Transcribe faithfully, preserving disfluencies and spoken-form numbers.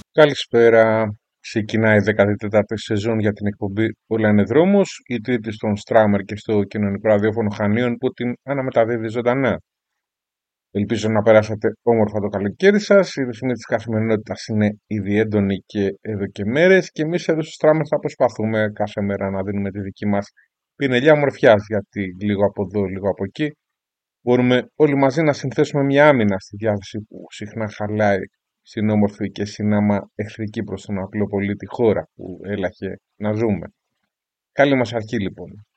Καλησπέρα. Ξεκινάει η δέκατη τέταρτη σεζόν για την εκπομπή Όλα είναι δρόμος, η τρίτη στον Στράμερ και στο κοινωνικό ραδιόφωνο Χανίων που την αναμεταδίδει ζωντανά. Ελπίζω να περάσατε όμορφα το καλοκαίρι σας. Η ρυθμή της καθημερινότητας είναι ήδη έντονη και εδώ και μέρες και εμείς εδώ στο Στράμερ θα προσπαθούμε κάθε μέρα να δίνουμε τη δική μας πινελιά ομορφιάς, γιατί λίγο από εδώ, λίγο από εκεί μπορούμε όλοι μαζί να συνθέσουμε μια άμυνα στη διάθεση που συχνά χαλάει στην όμορφη και συνάμα εχθρική προς τον απλό πολίτη χώρα που έλαχε να ζούμε. Καλή μας αρχή λοιπόν.